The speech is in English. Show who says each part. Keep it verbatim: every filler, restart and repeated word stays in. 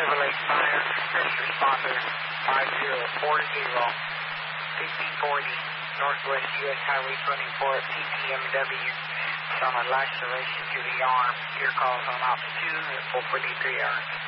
Speaker 1: Chevrolet Fire, first responder five zero four zero, fifty forty Northwest U S Highway twenty-four P T M W. Some laceration to the arm. Your calls on op two at four forty-three hours.